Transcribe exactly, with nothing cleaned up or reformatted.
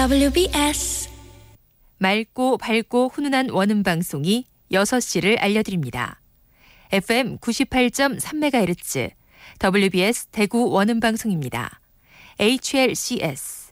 더블유비에스 맑고 밝고 훈훈한 원음 방송이 여섯 시를 알려드립니다. 에프엠 구십팔 점 삼 메가헤르츠 더블유비에스 대구 원음 방송입니다. 에이치엘씨에스